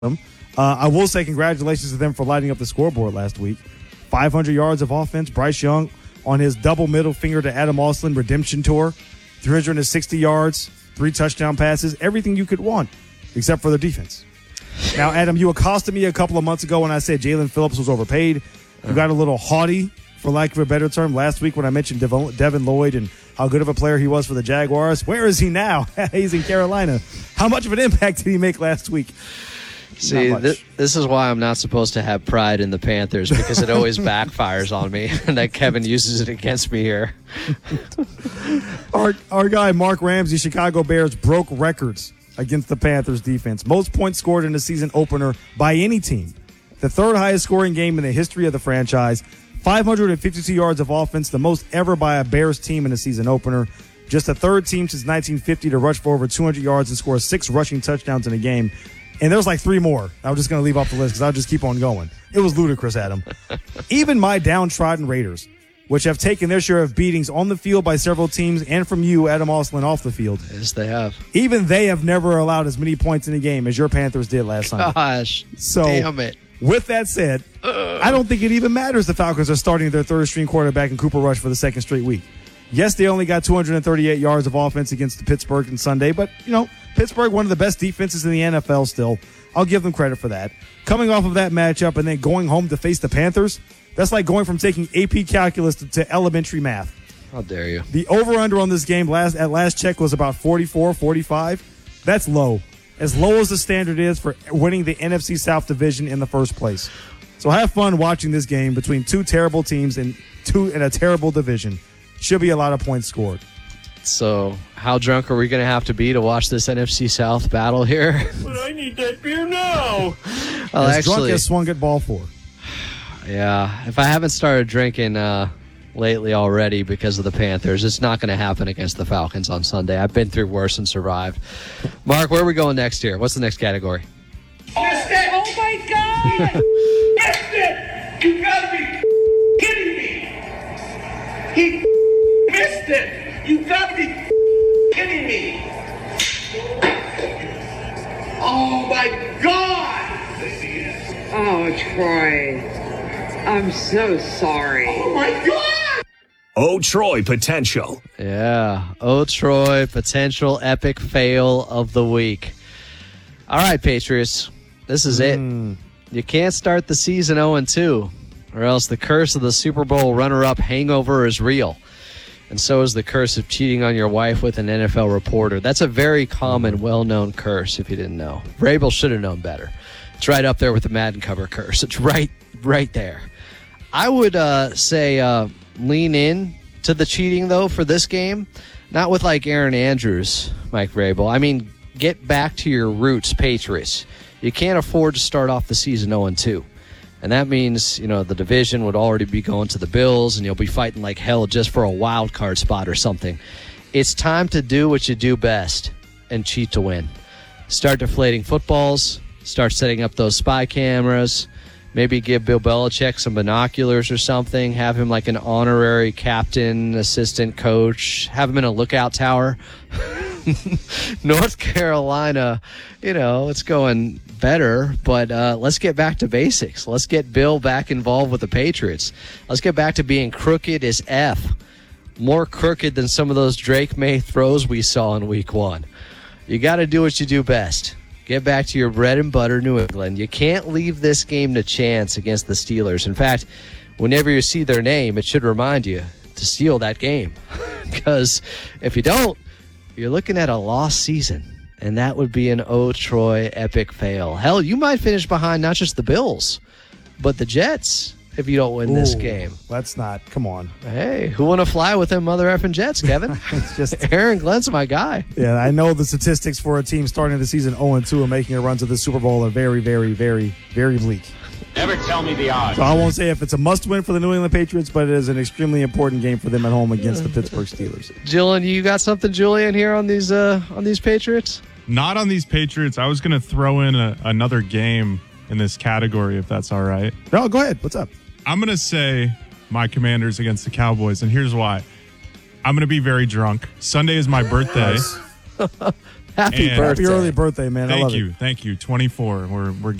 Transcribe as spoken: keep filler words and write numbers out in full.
Uh, I will say congratulations to them for lighting up the scoreboard last week. five hundred yards of offense. Bryce Young on his double middle finger to Adam Austin redemption tour. three hundred sixty yards, three touchdown passes, everything you could want except for their defense. Now, Adam, you accosted me a couple of months ago when I said Jalen Phillips was overpaid. You got a little haughty, for lack of a better term, last week when I mentioned Devon, Devin Lloyd and how good of a player he was for the Jaguars. Where is he now? He's in Carolina. How much of an impact did he make last week? See, th- this is why I'm not supposed to have pride in the Panthers, because it always backfires on me, and that Kevin uses it against me here. our, our guy, Mark Ramsey, Chicago Bears, broke records against the Panthers defense. Most points scored in a season opener by any team. The third highest scoring game in the history of the franchise. five hundred fifty-two yards of offense, the most ever by a Bears team in a season opener. Just the third team since nineteen fifty to rush for over two hundred yards and score six rushing touchdowns in a game. And there's like three more. I'm just going to leave off the list because I'll just keep on going. It was ludicrous, Adam. Even my downtrodden Raiders, which have taken their share of beatings on the field by several teams and from you, Adam Austin, off the field. Yes, they have. Even they have never allowed as many points in a game as your Panthers did last Sunday. Gosh, so, damn it. With that said, uh. I don't think it even matters the Falcons are starting their third-string quarterback in Cooper Rush for the second straight week. Yes, they only got two hundred thirty-eight yards of offense against the Pittsburgh on Sunday, but, you know, Pittsburgh, one of the best defenses in the N F L still. I'll give them credit for that. Coming off of that matchup and then going home to face the Panthers, that's like going from taking A P calculus to, to elementary math. How dare you? The over-under on this game last at last check was about forty-four, forty-five. That's low. As low as the standard is for winning the N F C South division in the first place. So have fun watching this game between two terrible teams in two in a terrible division. Should be a lot of points scored. So how drunk are we going to have to be to watch this N F C South battle here? But I need that beer now. Well, as actually, drunk as swung at ball four. Yeah, if I haven't started drinking uh, lately already because of the Panthers, it's not going to happen against the Falcons on Sunday. I've been through worse and survived. Mark, where are we going next here? What's the next category? Missed it! Oh, my God! Missed it! You gotta be kidding me! He missed it! You gotta be kidding me! Oh, my God! Oh, Troy. I'm so sorry. Oh, my God! Oh, Troy potential. Yeah. Oh, Troy potential epic fail of the week. All right, Patriots. This is Mm. it. You can't start the season oh and two, or else the curse of the Super Bowl runner-up hangover is real. And so is the curse of cheating on your wife with an N F L reporter. That's a very common, well-known curse, if you didn't know. Vrabel should have known better. It's right up there with the Madden cover curse. It's right, right there. I would uh, say uh, lean in to the cheating, though, for this game. Not with, like, Aaron Andrews, Mike Vrabel. I mean, get back to your roots, Patriots. You can't afford to start off the season oh and two. And that means, you know, the division would already be going to the Bills, and you'll be fighting like hell just for a wild card spot or something. It's time to do what you do best and cheat to win. Start deflating footballs. Start setting up those spy cameras. Maybe give Bill Belichick some binoculars or something. Have him like an honorary captain, assistant coach. Have him in a lookout tower. North Carolina, you know, it's going better, but uh, let's get back to basics. Let's get Bill back involved with the Patriots. Let's get back to being crooked as F. More crooked than some of those Drake May throws we saw in week one. You got to do what you do best. Get back to your bread and butter, New England. You can't leave this game to chance against the Steelers. In fact, whenever you see their name, it should remind you to steal that game. Because if you don't, you're looking at a lost season, and that would be an oh Troy epic fail. Hell, you might finish behind not just the Bills, but the Jets if you don't win Ooh, this game. Let's not. Come on. Hey, who want to fly with them mother effing Jets, Kevin? It's just Aaron Glenn's my guy. Yeah, I know the statistics for a team starting the season oh and two and making a run to the Super Bowl are very, very, very, very bleak. Never tell me the odds. So I won't say if it's a must-win for the New England Patriots, but it is an extremely important game for them at home against the Pittsburgh Steelers. Julian, you got something, Julian, here on these uh, on these Patriots? Not on these Patriots. I was going to throw in a, another game in this category, if that's all right. No, go ahead. What's up? I'm going to say my Commanders against the Cowboys, and here's why. I'm going to be very drunk. Sunday is my birthday. Happy And- birthday. Happy early birthday, man. I Thank love you. it. Thank you. twenty-four. We're, we're